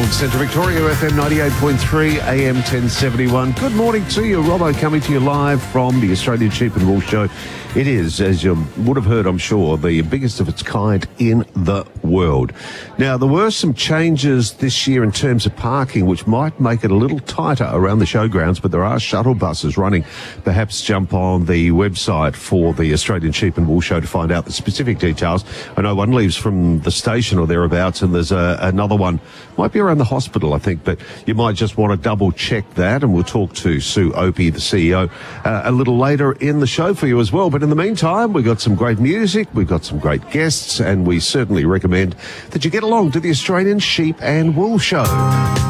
Centre Victoria, FM 98.3, AM 1071. Good morning to you. Robbo coming to you live from the Australian Sheep and Wool Show. It is, as you would have heard, I'm sure, the biggest of its kind in the world. Now, there were some changes this year in terms of parking, which might make it a little tighter around the showgrounds, but there are shuttle buses running. Perhaps jump on the website for the Australian Sheep and Wool Show to find out the specific details. I know one leaves from the station or thereabouts, and there's another one, might be around the hospital, I think, but you might just want to double check that, and we'll talk to Sue Opie, the CEO, a little later in the show for you as well. But in the meantime, we've got some great music, we've got some great guests, and we certainly recommend that you get along to the Australian Sheep and Wool Show.